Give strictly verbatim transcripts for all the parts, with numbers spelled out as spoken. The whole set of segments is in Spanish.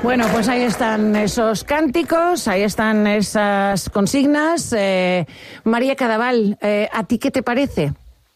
Bueno, pues ahí están esos cánticos, ahí están esas consignas. Eh, María Cadaval, eh, ¿a ti qué te parece?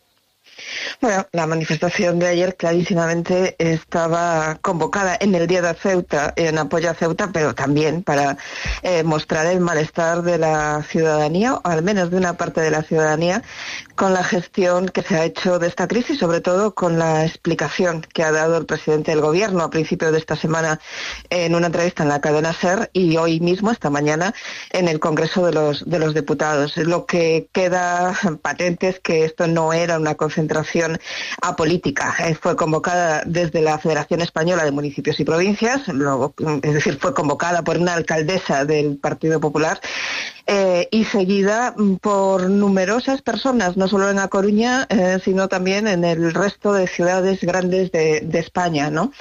Bueno, la manifestación de ayer clarísimamente estaba convocada en el Día de Ceuta, en apoyo a Ceuta, pero también para eh, mostrar el malestar de la ciudadanía, o al menos de una parte de la ciudadanía, con la gestión que se ha hecho de esta crisis, sobre todo con la explicación que ha dado el presidente del Gobierno a principios de esta semana en una entrevista en la cadena SER y hoy mismo, esta mañana, en el Congreso de los, de los Diputados. Lo que queda patente es que esto no era una concentración apolítica. Eh, fue convocada desde la Federación Española de Municipios y Provincias, luego, es decir, fue convocada por una alcaldesa del Partido Popular eh, y seguida por numerosas personas, no solo en A Coruña, eh, sino también en el resto de ciudades grandes de, de España, ¿no?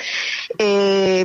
Eh,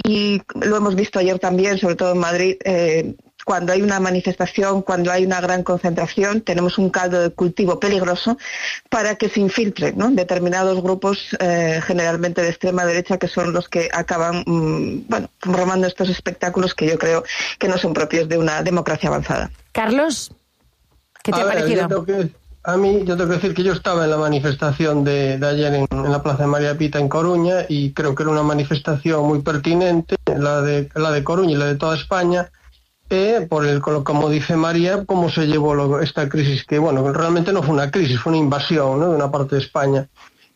y lo hemos visto ayer también, sobre todo en Madrid, eh, cuando hay una manifestación, cuando hay una gran concentración, tenemos un caldo de cultivo peligroso para que se infiltren, ¿no?, determinados grupos, eh, generalmente de extrema derecha, que son los que acaban, mmm, bueno, formando estos espectáculos que yo creo que no son propios de una democracia avanzada. Carlos, ¿qué te a ha ver, parecido? Yo tengo que, a mí, yo tengo que decir que yo estaba en la manifestación de, de ayer en, en la Plaza de María Pita, en Coruña, y creo que era una manifestación muy pertinente, la de, la de Coruña y la de toda España, Eh, por el, como dice María, cómo se llevó lo, esta crisis, que bueno, realmente no fue una crisis, fue una invasión, ¿no?, de una parte de España.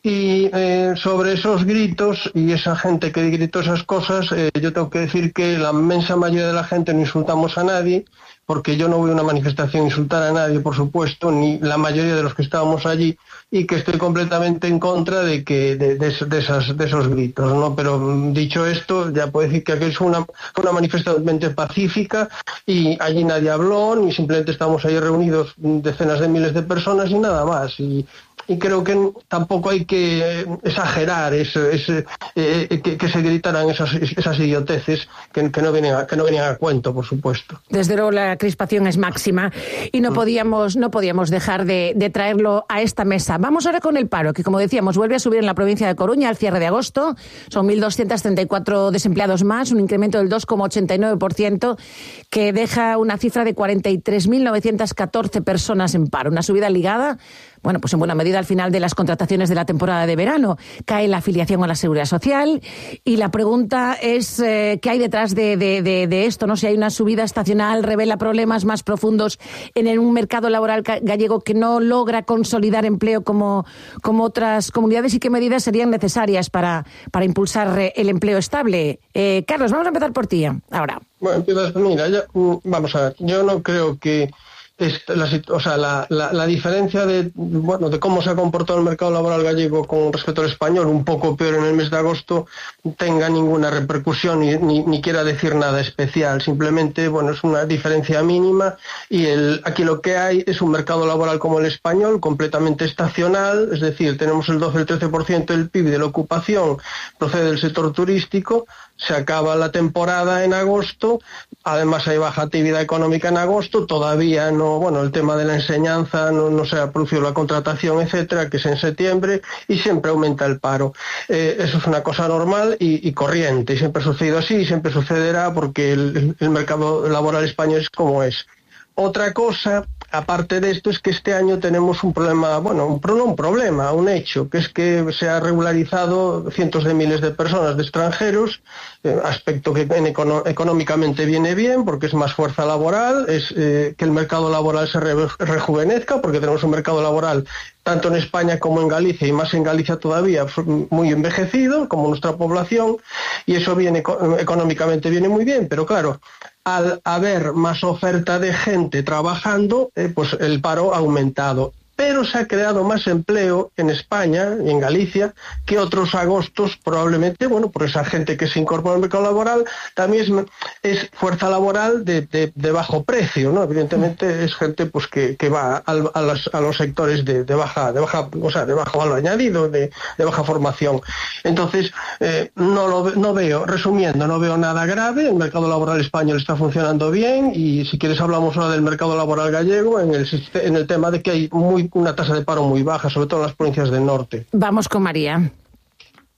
Y eh, sobre esos gritos y esa gente que gritó esas cosas, eh, yo tengo que decir que la inmensa mayoría de la gente no insultamos a nadie, porque yo no voy a una manifestación a insultar a nadie, por supuesto, ni la mayoría de los que estábamos allí, y que estoy completamente en contra de que de, de, de, esas, de esos gritos, ¿no? Pero dicho esto, ya puedo decir que aquello fue una, una manifestación pacífica y allí nadie habló, ni simplemente estábamos ahí reunidos decenas de miles de personas y nada más. Y, y creo que tampoco hay que exagerar ese, ese, eh, que, que se gritaran esas, esas idioteces que, que, no venían a, que no venían a cuento, por supuesto. Desde luego la crispación es máxima y no podíamos, no podíamos dejar de, de traerlo a esta mesa. Vamos ahora con el paro, que como decíamos vuelve a subir en la provincia de Coruña al cierre de agosto. Son mil doscientos treinta y cuatro desempleados más, un incremento del dos coma ochenta y nueve por ciento, que deja una cifra de cuarenta y tres mil novecientas catorce personas en paro. Una subida ligada, bueno, pues en buena medida al final de las contrataciones de la temporada de verano. Cae la afiliación a la Seguridad Social y la pregunta es eh, ¿qué hay detrás de, de, de, de esto? ¿No? Si hay una subida estacional, revela problemas más profundos en un mercado laboral gallego que no logra consolidar empleo como, como otras comunidades, y qué medidas serían necesarias para, para impulsar el empleo estable. Eh, Carlos, vamos a empezar por ti ahora. Bueno, empiezas, mira, ya, vamos a ver, yo no creo que La, o sea, la, la, la diferencia de, bueno, de cómo se ha comportado el mercado laboral gallego con respecto al español, un poco peor en el mes de agosto, tenga ninguna repercusión ni, ni, ni quiera decir nada especial. Simplemente, bueno, es una diferencia mínima y el, aquí lo que hay es un mercado laboral como el español, completamente estacional, es decir, tenemos el doce, el trece por ciento del P I B de la ocupación procede del sector turístico. Se acaba la temporada en agosto, además hay baja actividad económica en agosto, todavía no, bueno, el tema de la enseñanza no, no se ha producido la contratación, etcétera, que es en septiembre, y siempre aumenta el paro. Eh, eso es una cosa normal y, y corriente, y siempre ha sucedido así y siempre sucederá porque el, el mercado laboral español es como es. Otra cosa, aparte de esto, es que este año tenemos un problema, bueno, un, no un problema, un hecho, que es que se ha regularizado cientos de miles de personas de extranjeros, eh, aspecto que en econo, económicamente viene bien, porque es más fuerza laboral, es eh, que el mercado laboral se re, rejuvenezca, porque tenemos un mercado laboral tanto en España como en Galicia, y más en Galicia todavía, muy envejecido, como nuestra población, y eso viene económicamente viene muy bien, pero claro, al haber más oferta de gente trabajando, eh, pues el paro ha aumentado. Pero se ha creado más empleo en España y en Galicia que otros agostos, probablemente, bueno, por esa gente que se incorpora al mercado laboral, también es, es fuerza laboral de, de, de bajo precio, ¿no? Evidentemente es gente pues que, que va al, a, los, a los sectores de, de baja, de baja, o sea, de bajo valor añadido, de, de baja formación. Entonces, eh, no lo no veo, resumiendo, no veo nada grave, el mercado laboral español está funcionando bien, y si quieres hablamos ahora del mercado laboral gallego, en el, en el tema de que hay muy una tasa de paro muy baja, sobre todo en las provincias del norte. Vamos con María.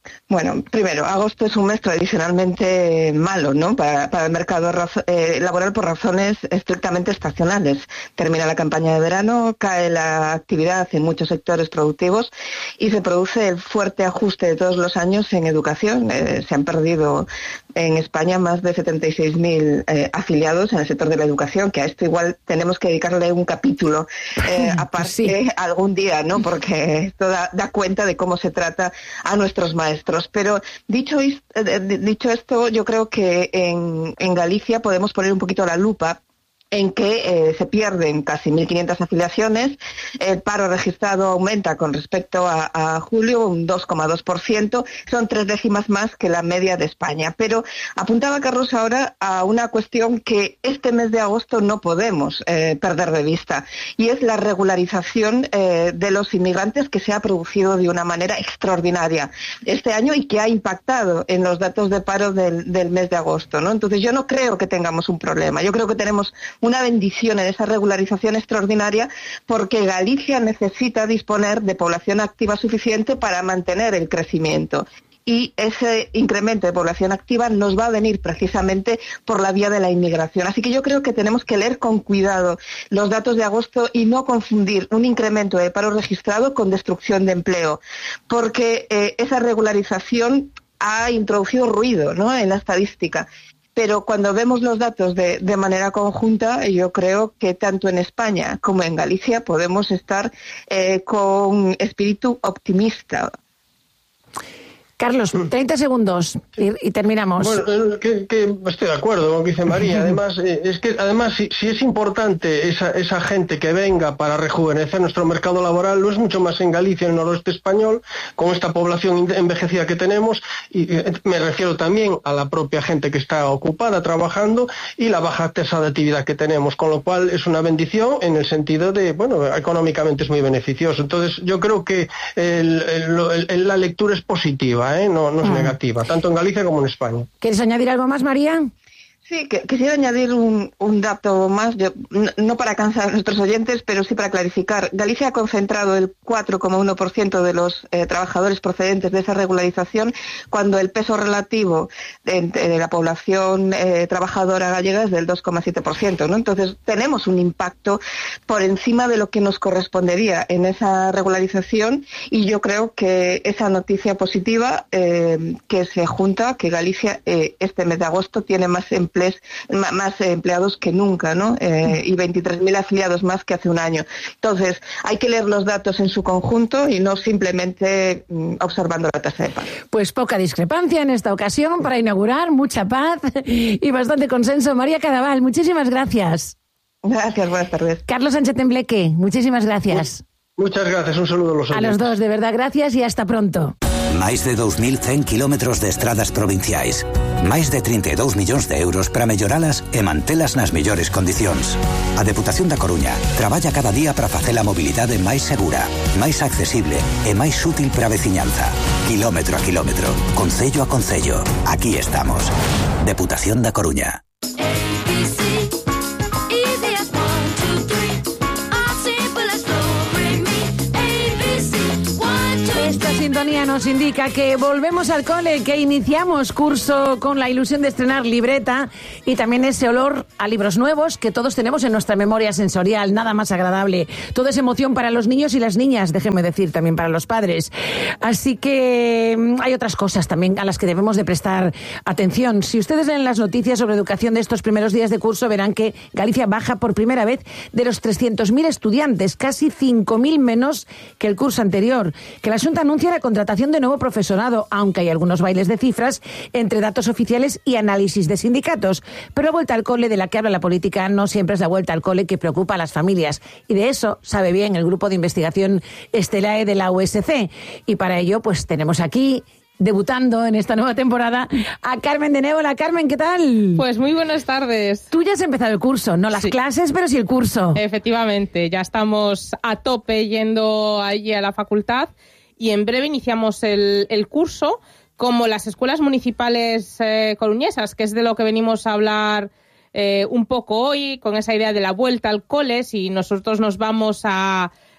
Bueno, primero, agosto es un mes tradicionalmente malo, ¿no? Para, para el mercado eh, laboral por razones estrictamente estacionales. Termina la campaña de verano, cae la actividad en muchos sectores productivos y se produce el fuerte ajuste de todos los años en educación. Eh, se han perdido en España más de setenta y seis mil eh, afiliados en el sector de la educación, que a esto igual tenemos que dedicarle un capítulo eh, aparte sí. algún día, ¿no? Porque esto da, da cuenta de cómo se trata a nuestros maestros. Pero dicho, dicho esto, yo creo que en, en Galicia podemos poner un poquito la lupa en que eh, se pierden casi mil quinientas afiliaciones, el paro registrado aumenta con respecto a, a julio un dos coma dos por ciento, son tres décimas más que la media de España. Pero apuntaba Carlos ahora a una cuestión que este mes de agosto no podemos eh, perder de vista, y es la regularización eh, de los inmigrantes que se ha producido de una manera extraordinaria este año y que ha impactado en los datos de paro del, del mes de agosto, ¿no? Entonces yo no creo que tengamos un problema, yo creo que tenemos una bendición en esa regularización extraordinaria, porque Galicia necesita disponer de población activa suficiente para mantener el crecimiento. Y ese incremento de población activa nos va a venir precisamente por la vía de la inmigración. Así que yo creo que tenemos que leer con cuidado los datos de agosto y no confundir un incremento de paro registrado con destrucción de empleo, porque eh, esa regularización ha introducido ruido, ¿no?, en la estadística. Pero cuando vemos los datos de, de manera conjunta, yo creo que tanto en España como en Galicia podemos estar eh, con espíritu optimista. Carlos, treinta segundos y, y terminamos. Bueno, que, que estoy de acuerdo con lo que dice María. Además, eh, es que además si, si es importante esa, esa gente que venga para rejuvenecer nuestro mercado laboral, lo es mucho más en Galicia, en el noroeste español, con esta población envejecida que tenemos, y eh, me refiero también a la propia gente que está ocupada, trabajando, y la baja tasa de actividad que tenemos, con lo cual es una bendición en el sentido de, bueno, económicamente es muy beneficioso. Entonces yo creo que el, el, el, la lectura es positiva. ¿Eh? No, no es ah. negativa, tanto en Galicia como en España. ¿Quieres añadir algo más, María? Sí, que, quisiera añadir un, un dato más, yo, no, no para cansar a nuestros oyentes, pero sí para clarificar. Galicia ha concentrado el cuatro coma uno por ciento de los eh, trabajadores procedentes de esa regularización, cuando el peso relativo de, de la población eh, trabajadora gallega es del dos coma siete por ciento, ¿no? Entonces tenemos un impacto por encima de lo que nos correspondería en esa regularización, y yo creo que esa noticia positiva eh, que se junta, que Galicia eh, este mes de agosto tiene más empleos, más empleados que nunca, ¿no? Eh, y veintitrés mil afiliados más que hace un año. Entonces, hay que leer los datos en su conjunto y no simplemente mm, observando la tasa de paro. Pues poca discrepancia en esta ocasión para inaugurar, mucha paz y bastante consenso. María Cadaval, muchísimas gracias. Gracias, buenas tardes. Carlos Sánchez Tembleque, muchísimas gracias. Muchas gracias, un saludo a los oyentes. A los dos, de verdad, gracias y hasta pronto. Máis de dous mil cen kilómetros de estradas provinciais. Máis de trinta e dous millóns de euros para melloralas e mantelas nas mellores condicións. A Deputación da Coruña traballa cada día para facer a mobilidade máis segura, máis accesible e máis útil para a veciñanza. Kilómetro a kilómetro, concello a concello. Aquí estamos. Deputación da Coruña. Esta sintonía nos indica que volvemos al cole, que iniciamos curso con la ilusión de estrenar libreta y también ese olor a libros nuevos que todos tenemos en nuestra memoria sensorial, nada más agradable. Toda esa emoción para los niños y las niñas, déjenme decir, también para los padres. Así que hay otras cosas también a las que debemos de prestar atención. Si ustedes leen las noticias sobre educación de estos primeros días de curso, verán que Galicia baja por primera vez de los trescientos mil estudiantes, casi cinco mil menos que el curso anterior, que la Xunta anuncia la contratación de nuevo profesorado, aunque hay algunos bailes de cifras entre datos oficiales y análisis de sindicatos. Pero la vuelta al cole de la que habla la política no siempre es la vuelta al cole que preocupa a las familias. Y de eso sabe bien el grupo de investigación Estelae de la U S C. Y para ello, pues tenemos aquí, debutando en esta nueva temporada, a Carmen de Névola. Carmen, ¿qué tal? Pues muy buenas tardes. Tú ya has empezado el curso, no las sí. clases, pero sí el curso. Efectivamente, ya estamos a tope yendo allí a la facultad y en breve iniciamos el, el curso, como las escuelas municipales eh, coruñesas, que es de lo que venimos a hablar eh, un poco hoy, con esa idea de la vuelta al cole. Si nosotros nos vamos a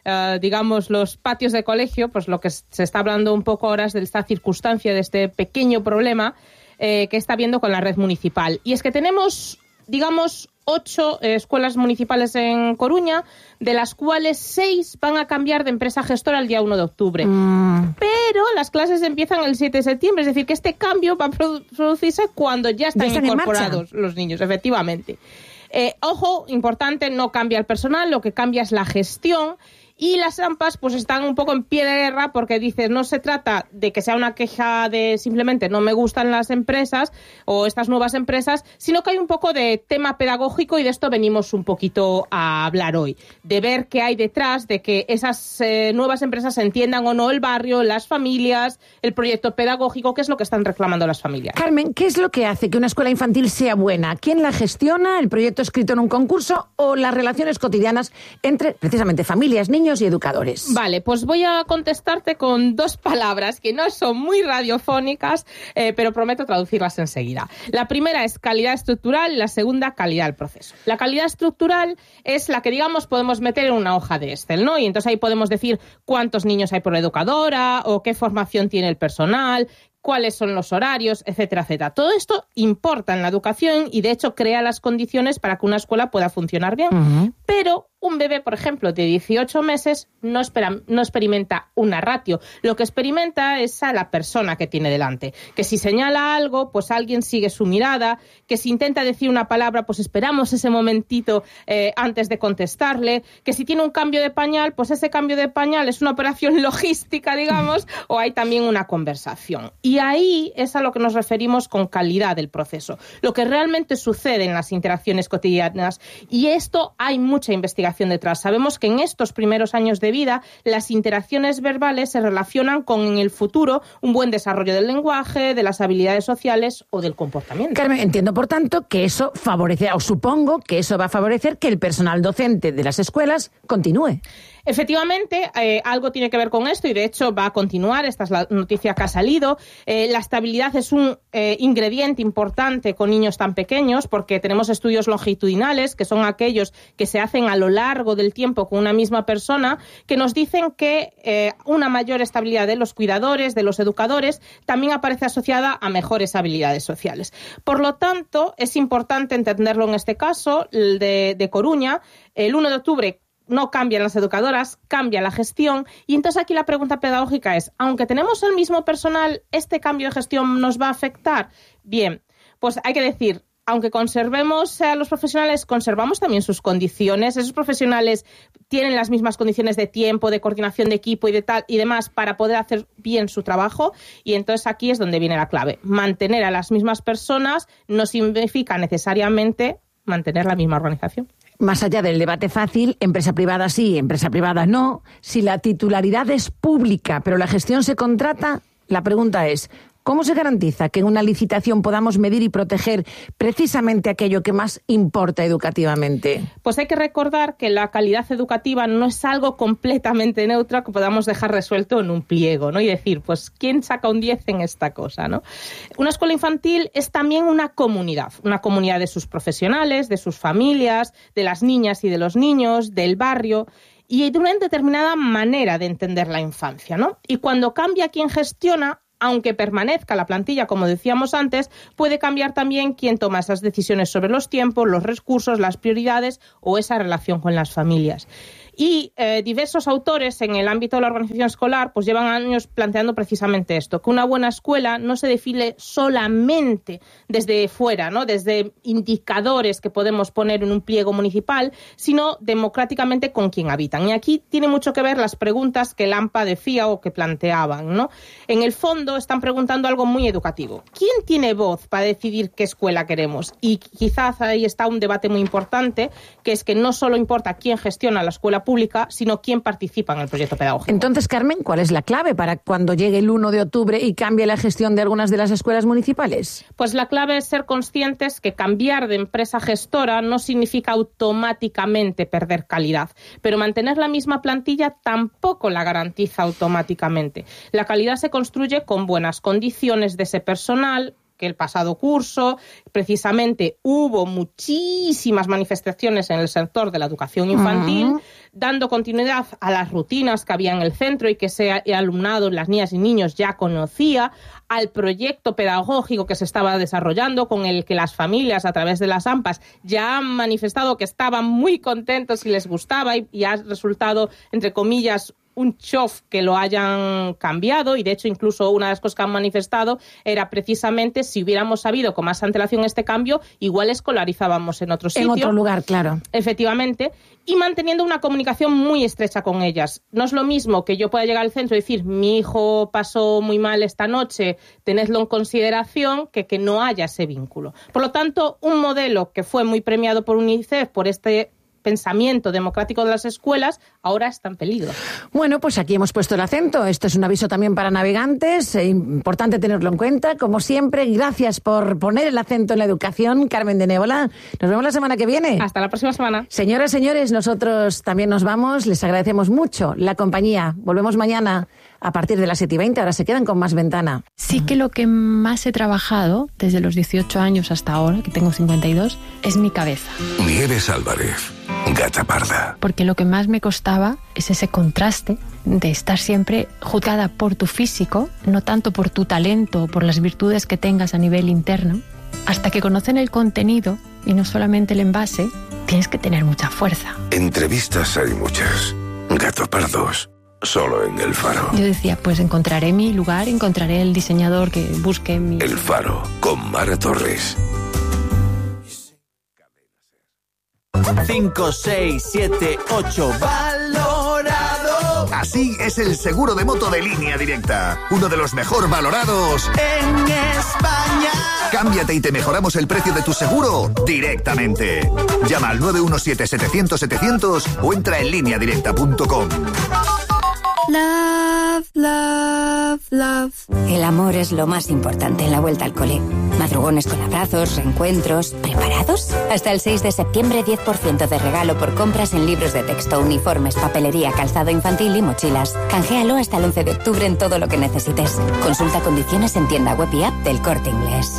uh, digamos, los patios de colegio, pues lo que se está hablando un poco ahora es de esta circunstancia, de este pequeño problema eh, que está habiendo con la red municipal. Y es que tenemos, digamos, ocho eh, escuelas municipales en Coruña, de las cuales seis van a cambiar de empresa gestora el día uno de octubre. Mm. Pero las clases empiezan el siete de septiembre, es decir, que este cambio va a produ- producirse cuando ya están, ya están incorporados los niños, efectivamente. Eh, ojo, importante, no cambia el personal, lo que cambia es la gestión. Y las AMPAs pues están un poco en pie de guerra porque dices, no se trata de que sea una queja de simplemente no me gustan las empresas o estas nuevas empresas, sino que hay un poco de tema pedagógico y de esto venimos un poquito a hablar hoy. De ver qué hay detrás de que esas eh, nuevas empresas entiendan o no el barrio, las familias, el proyecto pedagógico, que es lo que están reclamando las familias. Carmen, ¿qué es lo que hace que una escuela infantil sea buena? ¿Quién la gestiona? ¿El proyecto escrito en un concurso o las relaciones cotidianas entre precisamente familias, niños y educadores? Vale, pues voy a contestarte con dos palabras que no son muy radiofónicas, eh, pero prometo traducirlas enseguida. La primera es calidad estructural y la segunda calidad del proceso. La calidad estructural es la que, digamos, podemos meter en una hoja de Excel, ¿no? Y entonces ahí podemos decir cuántos niños hay por educadora o qué formación tiene el personal, cuáles son los horarios, etcétera, etcétera. Todo esto importa en la educación y, de hecho, crea las condiciones para que una escuela pueda funcionar bien. Uh-huh. Pero un bebé, por ejemplo, de dieciocho meses no, espera, no experimenta una ratio. Lo que experimenta es a la persona que tiene delante. Que si señala algo, pues alguien sigue su mirada. Que si intenta decir una palabra, pues esperamos ese momentito eh, antes de contestarle. Que si tiene un cambio de pañal, pues ese cambio de pañal es una operación logística, digamos, o hay también una conversación. Y ahí es a lo que nos referimos con calidad del proceso. Lo que realmente sucede en las interacciones cotidianas. Y esto hay mucha investigación detrás. Sabemos que en estos primeros años de vida las interacciones verbales se relacionan con, en el futuro, un buen desarrollo del lenguaje, de las habilidades sociales o del comportamiento. Carmen, entiendo, por tanto, que eso favorece, o supongo que eso va a favorecer que el personal docente de las escuelas continúe. Efectivamente, eh, algo tiene que ver con esto y de hecho va a continuar, esta es la noticia que ha salido. Eh, la estabilidad es un eh, ingrediente importante con niños tan pequeños porque tenemos estudios longitudinales, que son aquellos que se hacen a lo largo del tiempo con una misma persona, que nos dicen que eh, una mayor estabilidad de los cuidadores, de los educadores, también aparece asociada a mejores habilidades sociales. Por lo tanto, es importante entenderlo en este caso, el de, de Coruña, el uno de octubre, no cambian las educadoras, cambia la gestión. Y entonces aquí la pregunta pedagógica es, aunque tenemos el mismo personal, ¿este cambio de gestión nos va a afectar? Bien, pues hay que decir, aunque conservemos a los profesionales, conservamos también sus condiciones. Esos profesionales tienen las mismas condiciones de tiempo, de coordinación de equipo y de tal y demás para poder hacer bien su trabajo. Y entonces aquí es donde viene la clave. Mantener a las mismas personas no significa necesariamente mantener la misma organización. Más allá del debate fácil, empresa privada sí, empresa privada no, si la titularidad es pública, pero la gestión se contrata, la pregunta es, ¿cómo se garantiza que en una licitación podamos medir y proteger precisamente aquello que más importa educativamente? Pues hay que recordar que la calidad educativa no es algo completamente neutro que podamos dejar resuelto en un pliego, ¿no? Y decir, pues, ¿quién saca un diez en esta cosa, ¿no? Una escuela infantil es también una comunidad, una comunidad de sus profesionales, de sus familias, de las niñas y de los niños, del barrio, y de una determinada manera de entender la infancia, ¿no? Y cuando cambia quien gestiona, aunque permanezca la plantilla, como decíamos antes, puede cambiar también quién toma esas decisiones sobre los tiempos, los recursos, las prioridades o esa relación con las familias. Y eh, diversos autores en el ámbito de la organización escolar pues llevan años planteando precisamente esto, que una buena escuela no se define solamente desde fuera, ¿no? Desde indicadores que podemos poner en un pliego municipal, sino democráticamente con quien habitan. Y aquí tiene mucho que ver las preguntas que el AMPA decía o que planteaban, ¿no? En el fondo están preguntando algo muy educativo. ¿Quién tiene voz para decidir qué escuela queremos? Y quizás ahí está un debate muy importante, que es que no solo importa quién gestiona la escuela pública, sino quién participa en el proyecto pedagógico. Entonces, Carmen, ¿cuál es la clave para cuando llegue el uno de octubre y cambie la gestión de algunas de las escuelas municipales? Pues la clave es ser conscientes que cambiar de empresa gestora no significa automáticamente perder calidad, pero mantener la misma plantilla tampoco la garantiza automáticamente. La calidad se construye con buenas condiciones de ese personal, que el pasado curso. Precisamente hubo muchísimas manifestaciones en el sector de la educación infantil, uh-huh. dando continuidad a las rutinas que había en el centro y que ese alumnado, las niñas y niños ya conocía, al proyecto pedagógico que se estaba desarrollando, con el que las familias a través de las AMPAs ya han manifestado que estaban muy contentos y les gustaba, y, y ha resultado, entre comillas, un chof que lo hayan cambiado, y de hecho incluso una de las cosas que han manifestado era precisamente si hubiéramos sabido con más antelación este cambio, igual escolarizábamos en otro sitio. En otro lugar, claro. Efectivamente, y manteniendo una comunicación muy estrecha con ellas. No es lo mismo que yo pueda llegar al centro y decir, mi hijo pasó muy mal esta noche, tenedlo en consideración, que que no haya ese vínculo. Por lo tanto, un modelo que fue muy premiado por UNICEF, por este pensamiento democrático de las escuelas, ahora está en peligro. Bueno, pues aquí hemos puesto el acento. Esto es un aviso también para navegantes. Es importante tenerlo en cuenta. Como siempre, gracias por poner el acento en la educación, Carmen de Nébola. Nos vemos la semana que viene. Hasta la próxima semana. Señoras, señores, nosotros también nos vamos. Les agradecemos mucho la compañía. Volvemos mañana a partir de las siete y veinte. Ahora se quedan con Más Ventana. Sí que lo que más he trabajado desde los dieciocho años hasta ahora, que tengo cincuenta y dos, es mi cabeza. Nieves Álvarez, Gata Parda. Porque lo que más me costaba es ese contraste de estar siempre juzgada por tu físico, no tanto por tu talento o por las virtudes que tengas a nivel interno. Hasta que conocen el contenido y no solamente el envase, tienes que tener mucha fuerza. Entrevistas hay muchas. Gato Pardos, solo en El Faro. Yo decía, pues encontraré mi lugar, encontraré el diseñador que busque mi... El Faro, con Mara Torres. cinco, seis, siete, ocho, valorado. Así es el seguro de moto de Línea Directa, uno de los mejor valorados en España. Cámbiate y te mejoramos el precio de tu seguro directamente. Llama al nueve uno siete, setecientos, setecientos o entra en línea directa punto com. Love, love, love. El amor es lo más importante en la vuelta al cole. Madrugones con abrazos, reencuentros. ¿Preparados? Hasta el seis de septiembre, diez por ciento de regalo por compras en libros de texto, uniformes, papelería, calzado infantil y mochilas. Canjealo hasta el once de octubre en todo lo que necesites. Consulta condiciones en tienda web y app del Corte Inglés.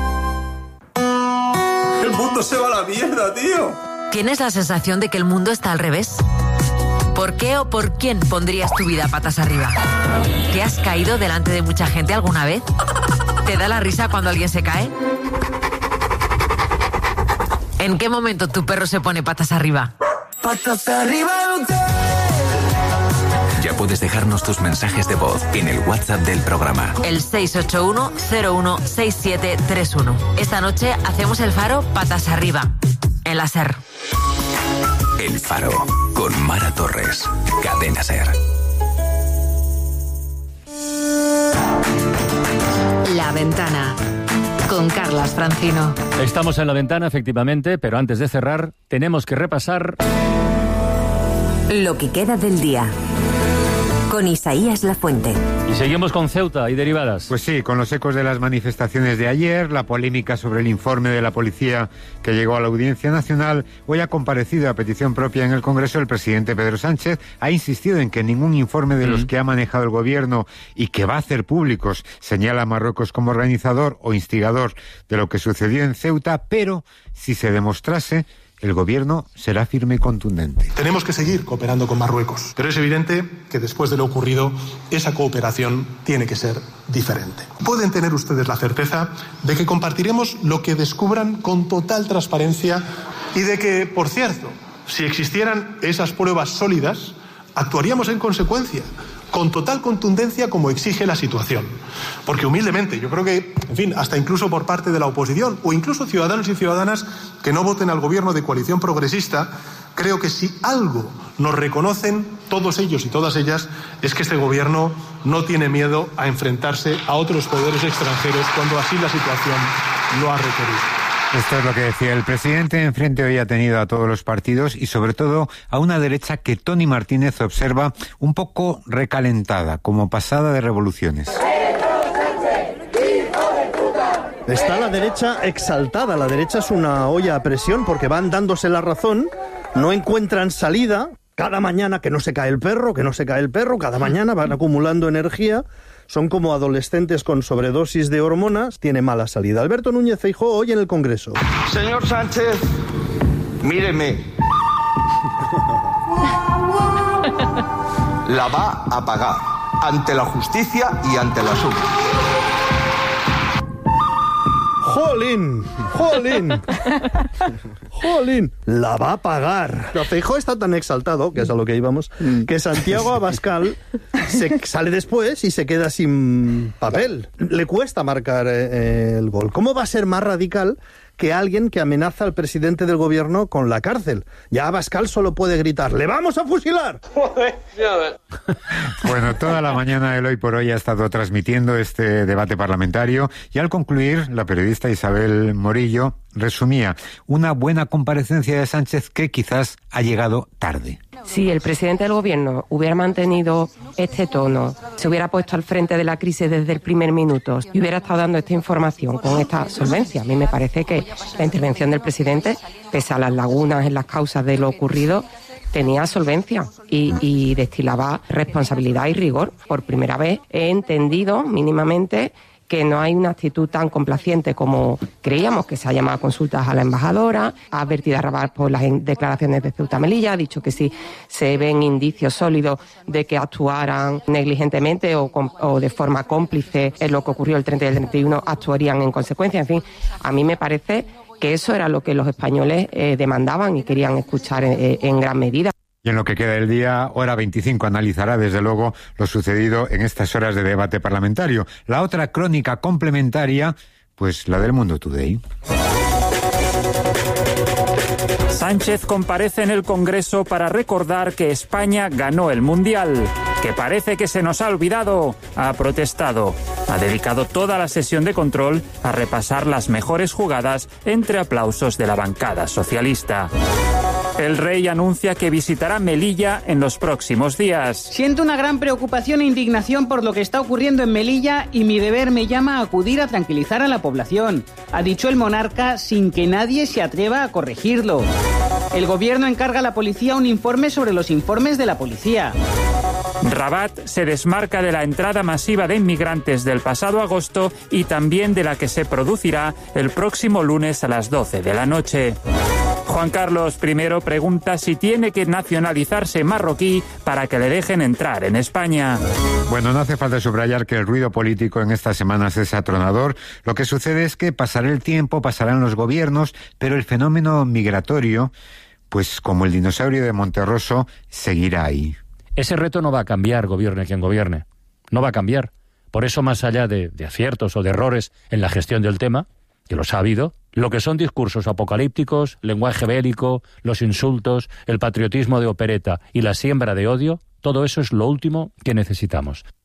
El mundo se va a la mierda, tío. ¿Tienes la sensación de que el mundo está al revés? ¿Por qué o por quién pondrías tu vida patas arriba? ¿Te has caído delante de mucha gente alguna vez? ¿Te da la risa cuando alguien se cae? ¿En qué momento tu perro se pone patas arriba? Patas arriba el hotel. Ya puedes dejarnos tus mensajes de voz en el WhatsApp del programa. El seis ocho uno, cero uno, seis siete tres uno. Esta noche hacemos el Faro patas arriba, en la SER. El Faro, con Mara Torres, Cadena SER. La Ventana, con Carlas Francino. Estamos en La Ventana, efectivamente, pero antes de cerrar, tenemos que repasar... Lo que queda del día, con Isaías Lafuente. Y seguimos con Ceuta y derivadas. Pues sí, con los ecos de las manifestaciones de ayer, la polémica sobre el informe de la policía que llegó a la Audiencia Nacional. Hoy ha comparecido a petición propia en el Congreso el presidente Pedro Sánchez. Ha insistido en que ningún informe de mm. los que ha manejado el gobierno y que va a hacer públicos señala a Marruecos como organizador o instigador de lo que sucedió en Ceuta, pero si se demostrase, el gobierno será firme y contundente. Tenemos que seguir cooperando con Marruecos, pero es evidente que después de lo ocurrido, esa cooperación tiene que ser diferente. Pueden tener ustedes la certeza de que compartiremos lo que descubran con total transparencia y de que, por cierto, si existieran esas pruebas sólidas, actuaríamos en consecuencia, con total contundencia como exige la situación. Porque humildemente, yo creo que, en fin, hasta incluso por parte de la oposición, o incluso ciudadanos y ciudadanas que no voten al gobierno de coalición progresista, creo que si algo nos reconocen todos ellos y todas ellas, es que este gobierno no tiene miedo a enfrentarse a otros poderes extranjeros cuando así la situación lo ha requerido. Esto es lo que decía el presidente. Enfrente hoy ha tenido a todos los partidos y sobre todo a una derecha que Tony Martínez observa un poco recalentada, como pasada de revoluciones. Está la derecha exaltada. La derecha es una olla a presión porque van dándose la razón, no encuentran salida. Cada mañana que no se cae el perro, que no se cae el perro, cada mañana van acumulando energía. son como adolescentes con sobredosis de hormonas, tiene mala salida. Alberto Núñez Feijóo hoy en el Congreso. Señor Sánchez, míreme. La va a pagar ante la justicia y ante la suma. ¡Jolín! ¡Jolín! ¡Jolín! La va a pagar. Feijóo está tan exaltado, que es a lo que íbamos, que Santiago Abascal se sale después y se queda sin papel. Le cuesta marcar eh, el gol. ¿Cómo va a ser más radical que alguien que amenaza al presidente del gobierno con la cárcel? Ya Abascal solo puede gritar: ¡le vamos a fusilar! Bueno, toda la mañana el Hoy por Hoy ha estado transmitiendo este debate parlamentario y al concluir, la periodista Isabel Morillo resumía una buena comparecencia de Sánchez que quizás ha llegado tarde. Si el presidente del gobierno hubiera mantenido este tono, se hubiera puesto al frente de la crisis desde el primer minuto y hubiera estado dando esta información con esta solvencia, a mí me parece que la intervención del presidente, pese a las lagunas en las causas de lo ocurrido, tenía solvencia y, y destilaba responsabilidad y rigor. Por primera vez he entendido mínimamente que no hay una actitud tan complaciente como creíamos, que se ha llamado a consultas a la embajadora, ha advertido a Rabat por las declaraciones de Ceuta Melilla, ha dicho que si se ven indicios sólidos de que actuaran negligentemente o, o de forma cómplice en lo que ocurrió el treinta y el treinta y uno, actuarían en consecuencia. En fin, a mí me parece que eso era lo que los españoles eh, demandaban y querían escuchar en, en gran medida. Y en lo que queda del día, Hora veinticinco analizará desde luego lo sucedido en estas horas de debate parlamentario. La otra crónica complementaria, pues la del Mundo Today. Sánchez comparece en el Congreso para recordar que España ganó el Mundial, que parece que se nos ha olvidado. Ha protestado. Ha dedicado toda la sesión de control a repasar las mejores jugadas entre aplausos de la bancada socialista. El rey anuncia que visitará Melilla en los próximos días. Siento una gran preocupación e indignación por lo que está ocurriendo en Melilla y mi deber me llama a acudir a tranquilizar a la población, ha dicho el monarca sin que nadie se atreva a corregirlo. El gobierno encarga a la policía un informe sobre los informes de la policía. Rabat se desmarca de la entrada masiva de inmigrantes del pasado agosto y también de la que se producirá el próximo lunes a las doce de la noche. Juan Carlos primero pregunta si tiene que nacionalizarse marroquí para que le dejen entrar en España. Bueno, no hace falta subrayar que el ruido político en estas semanas es atronador. Lo que sucede es que pasará el tiempo, pasarán los gobiernos, pero el fenómeno migratorio, pues como el dinosaurio de Monterroso, seguirá ahí. Ese reto no va a cambiar, gobierne quien gobierne. No va a cambiar. Por eso, más allá de, de aciertos o de errores en la gestión del tema, que los ha habido, lo que son discursos apocalípticos, lenguaje bélico, los insultos, el patriotismo de opereta y la siembra de odio, todo eso es lo último que necesitamos.